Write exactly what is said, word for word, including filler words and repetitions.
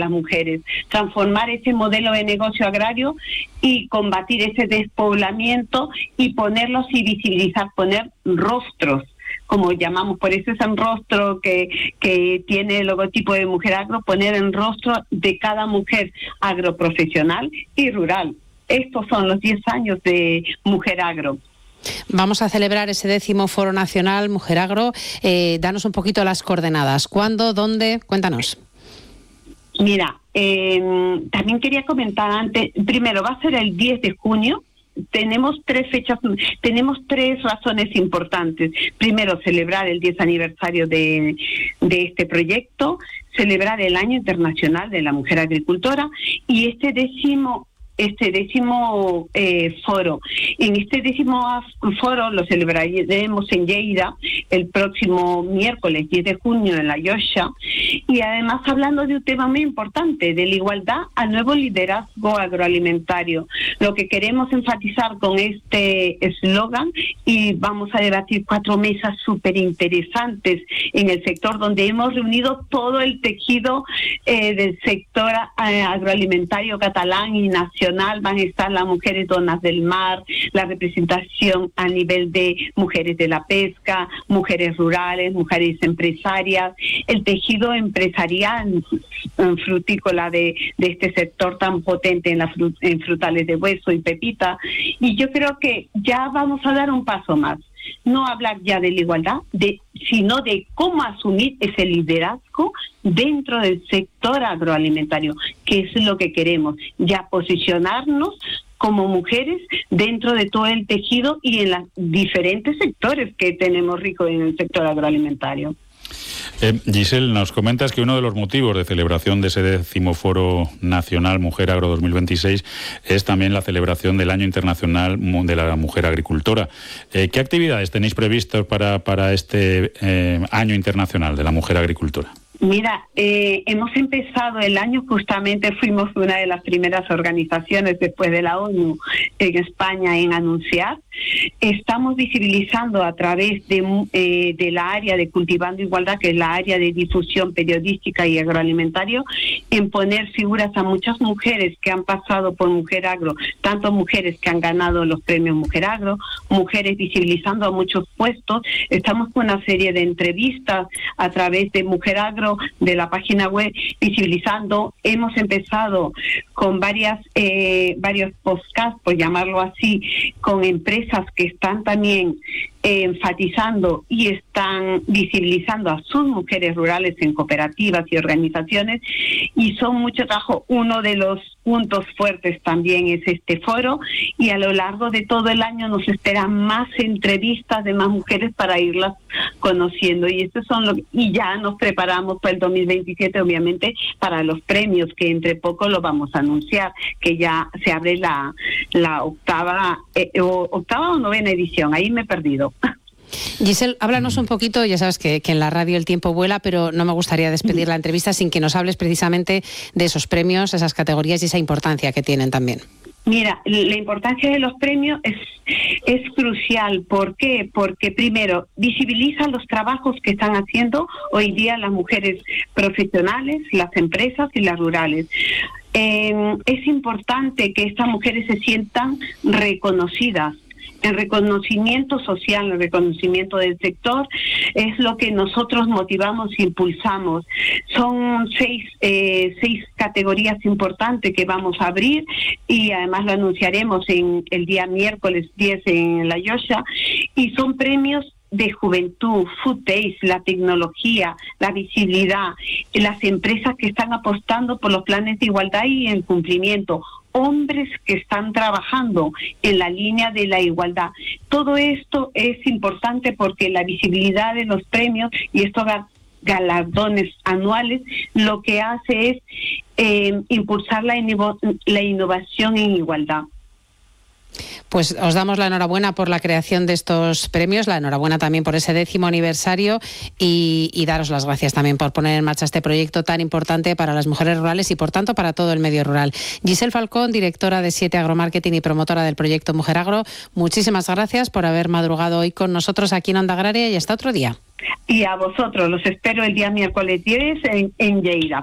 las mujeres, transformar ese modelo de negocio agrario y combatir ese despoblamiento y ponerlos y visibilizar, poner rostros, como llamamos, por eso es el rostro que, que tiene el logotipo de Mujer Agro, poner el rostro de cada mujer agroprofesional y rural. Estos son los diez años de Mujer Agro. Vamos a celebrar ese décimo Foro Nacional Mujer Agro. Eh, danos un poquito las coordenadas. ¿Cuándo? ¿Dónde? Cuéntanos. Mira, eh, también quería comentar antes, primero va a ser el diez de junio. Tenemos tres fechas, tenemos tres razones importantes. Primero, celebrar el diez aniversario de, de este proyecto, celebrar el Año Internacional de la Mujer Agricultora y este décimo este décimo eh, foro. En este décimo foro lo celebraremos en Lleida el próximo miércoles diez de junio en La Llosa, y además hablando de un tema muy importante, de la igualdad al nuevo liderazgo agroalimentario. Lo que queremos enfatizar con este eslogan, y vamos a debatir cuatro mesas súper interesantes en el sector, donde hemos reunido todo el tejido eh, del sector eh, agroalimentario catalán y nacional. Van a estar las mujeres donas del mar, la representación a nivel de mujeres de la pesca, mujeres rurales, mujeres empresarias, el tejido empresarial frutícola de, de este sector tan potente en, la frut, en frutales de hueso y pepita. Y yo creo que ya vamos a dar un paso más. No hablar ya de la igualdad, de, sino de cómo asumir ese liderazgo dentro del sector agroalimentario, que es lo que queremos, ya posicionarnos como mujeres dentro de todo el tejido y en los diferentes sectores que tenemos ricos en el sector agroalimentario. Eh, Giselle, nos comentas que uno de los motivos de celebración de ese décimo Foro Nacional Mujer Agro dos mil veintiséis es también la celebración del Año Internacional de la Mujer Agricultora. Eh, ¿Qué actividades tenéis previstas para, para este eh, Año Internacional de la Mujer Agricultora? Mira, eh, hemos empezado el año, justamente fuimos una de las primeras organizaciones después de la ONU en España en anunciar. Estamos visibilizando a través de, eh, de la área de Cultivando Igualdad, que es la área de difusión periodística y agroalimentario, en poner figuras a muchas mujeres que han pasado por Mujer Agro, tanto mujeres que han ganado los premios Mujer Agro, mujeres visibilizando a muchos puestos. Estamos con una serie de entrevistas a través de Mujer Agro, de la página web, visibilizando. Hemos empezado con varias eh, varios podcasts, por llamarlo así, con empresas que están también eh, enfatizando y están visibilizando a sus mujeres rurales en cooperativas y organizaciones, y son mucho trabajo. Uno de los puntos fuertes también es este foro, y a lo largo de todo el año nos esperan más entrevistas de más mujeres para irlas conociendo, y estos son lo, y ya nos preparamos para el dos mil veintisiete, obviamente, para los premios, que entre poco lo vamos a anunciar, que ya se abre la la octava eh, o, octava o novena edición. Ahí me he perdido. Giselle, háblanos un poquito, ya sabes que, que en la radio el tiempo vuela, pero no me gustaría despedir la entrevista sin que nos hables precisamente de esos premios, esas categorías y esa importancia que tienen también. Mira, la importancia de los premios es, es crucial. ¿Por qué? Porque primero visibiliza los trabajos que están haciendo hoy día las mujeres profesionales, las empresas y las rurales. Eh, es importante que estas mujeres se sientan reconocidas. El reconocimiento social, el reconocimiento del sector es lo que nosotros motivamos e impulsamos. Son seis, eh, seis categorías importantes que vamos a abrir, y además lo anunciaremos en el día miércoles diez en La Llosa, y son premios de juventud, food taste, la tecnología, la visibilidad, las empresas que están apostando por los planes de igualdad y el cumplimiento, hombres que están trabajando en la línea de la igualdad. Todo esto es importante porque la visibilidad de los premios y estos galardones anuales lo que hace es eh, impulsar la, inno- la innovación en igualdad. Pues os damos la enhorabuena por la creación de estos premios, la enhorabuena también por ese décimo aniversario, y, y daros las gracias también por poner en marcha este proyecto tan importante para las mujeres rurales y por tanto para todo el medio rural. Giselle Falcón, directora de siete Agromarketing y promotora del proyecto Mujer Agro, muchísimas gracias por haber madrugado hoy con nosotros aquí en Onda Agraria, y hasta otro día. Y a vosotros, los espero el día miércoles diez en, en Lleida.